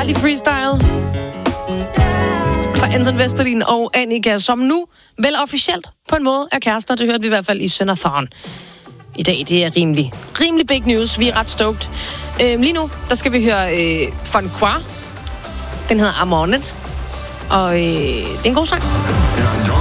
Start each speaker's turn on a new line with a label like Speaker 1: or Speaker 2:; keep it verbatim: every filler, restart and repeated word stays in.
Speaker 1: Dejlig freestyle fra Anton Vesterlin og Annika, som nu vel officielt på en måde er kærester. Det hørte vi i hvert fald i Sønderthorn i dag. Det er rimelig, rimelig big news. Vi er ret stoked. Øh, lige nu, der skal vi høre øh, Von Qua. Den hedder Amonet. Og øh, det er en god sang.